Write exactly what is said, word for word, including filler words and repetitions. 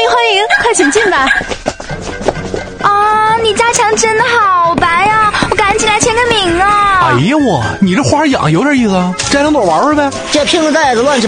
欢迎，快请进吧。 啊，你家墙真的好白啊，我赶紧来签个名啊。 哎呀我，你这花养有点意思啊，摘两朵玩玩呗。 这瓶子袋子乱七